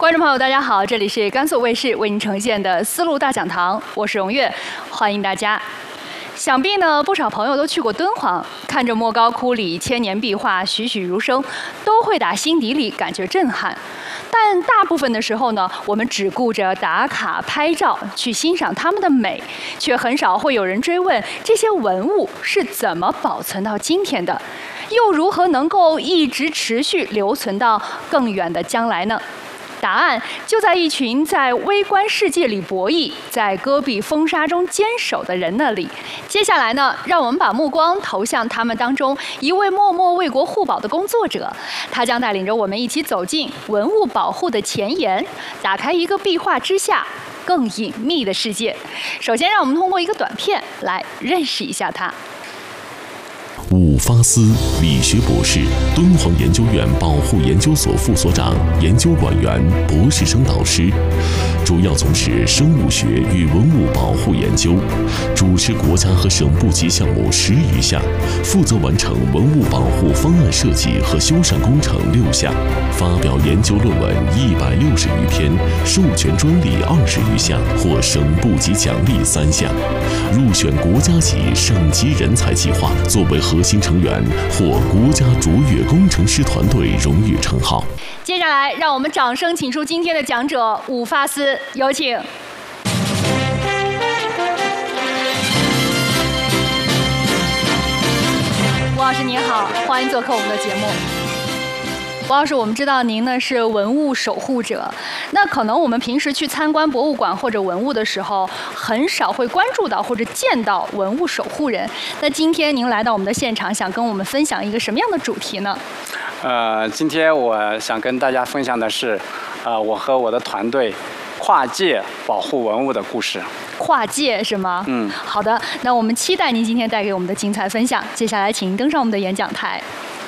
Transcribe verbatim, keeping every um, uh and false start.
观众朋友，大家好，这里是甘肃卫视为您呈现的丝路大讲堂，我是荣月，欢迎大家。想必呢，不少朋友都去过敦煌，看着莫高窟里千年壁画栩栩如生，都会打心底里感觉震撼。但大部分的时候呢，我们只顾着打卡拍照，去欣赏它们的美，却很少会有人追问这些文物是怎么保存到今天的，又如何能够一直持续留存到更远的将来呢？答案就在一群在微观世界里博弈，在戈壁风沙中坚守的人那里。接下来呢，让我们把目光投向他们当中一位默默为国护保的工作者，他将带领着我们一起走进文物保护的前沿，打开一个壁画之下更隐秘的世界。首先，让我们通过一个短片来认识一下他。 伍发思，理学博士，敦煌研究院保护研究所副所长、研究管员、博士生导师，主要从事生物学与文物保护研究，主持国家和省部级项目十余项，负责完成文物保护方案设计和修缮工程六项，发表研究论文一百六十余篇，授权专利二十余项，获省部级奖励三项，入选国家级省级人才计划，作为核心成员，获国家卓越工程师团队荣誉称号。 接下来，让我们掌声请出今天的讲者伍发思，有请。伍老师您好，欢迎做客我们的节目。伍老师，我们知道您呢是文物守护者，那可能我们平时去参观博物馆或者文物的时候，很少会关注到或者见到文物守护人。那今天您来到我们的现场，想跟我们分享一个什么样的主题呢？ 呃，今天我想跟大家分享的是，呃，我和我的团队跨界保护文物的故事。 跨界是吗？ 嗯， 好的，那我们期待您今天带给我们的精彩分享。接下来，请您登上我们的演讲台。